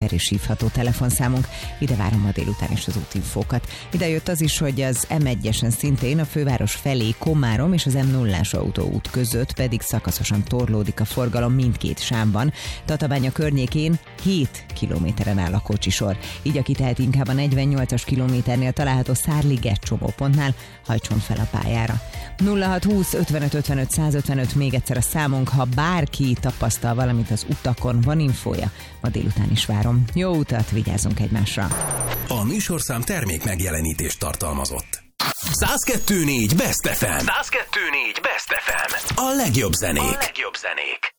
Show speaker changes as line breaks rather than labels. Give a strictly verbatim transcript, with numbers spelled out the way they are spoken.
kilométer és hívható telefonszámunk. Ide várom ma délután is az útinfókat. Ide jött az is, hogy az em egyesen szintén a főváros felé Komárom és az em nullás autóút között pedig szakaszosan torlódik a forgalom mindkét sávban. Tatabánya környékén hét kilométeren áll a kocsisor. Így aki tehet inkább a negyvennyolcas kilométernél található Szárliget csomópontnál hajtson fel a pályára. nulla hat húsz ötvenöt ötvenöt százötvenöt még egyszer a számunk, ha bárki tapasztal valamit az utakon, van infója, ma délután is várom. Jó utat, vigyázzunk egymásra!
A műsorszám termék megjelenítést tartalmazott. száz kettő négy Best ef em. száz kettő négy Best ef em. A legjobb zenék. A legjobb zenék.